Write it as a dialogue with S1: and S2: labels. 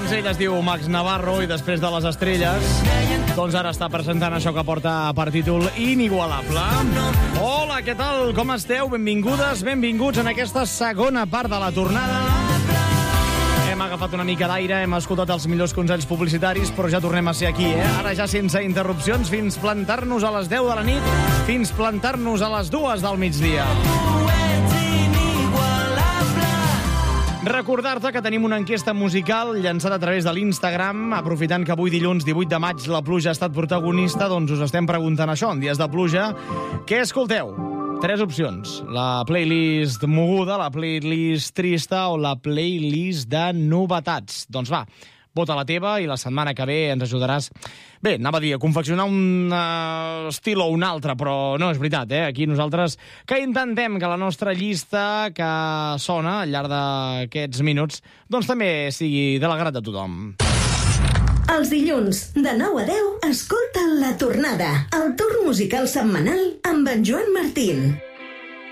S1: Doncs ell es diu Max Navarro i després de les estrelles, doncs ara està presentant això que porta per títol Inigualable. Hola, què tal? Com esteu? Benvingudes, benvinguts en aquesta segona part de la tornada. Hem agafat una mica d'aire, hem escoltat els millors consells publicitaris, però ja tornem a ser aquí, Ara ja sense interrupcions, fins plantar-nos a les 10 de la nit, fins plantar-nos a les 2 del migdia. Recordar-te que tenim una enquesta musical llançada a través de l'Instagram, aprofitant que avui dilluns 18 de maig la pluja ha estat protagonista, doncs us estem preguntant això, en dies de pluja, què escolteu? 3 opcions, la playlist moguda, la playlist trista o la playlist de novetats. Doncs va, vota la teva i la setmana que ve ens ajudaràs... Bé, anava a dir, a confeccionar un estil o un altre, però no és veritat, Aquí nosaltres que intentem que la nostra llista que sona al llarg d'aquests minuts doncs també sigui de l'agrat de tothom.
S2: Els dilluns, de 9 a 10, escolta La Tornada, el tour musical setmanal amb en Joan Martín.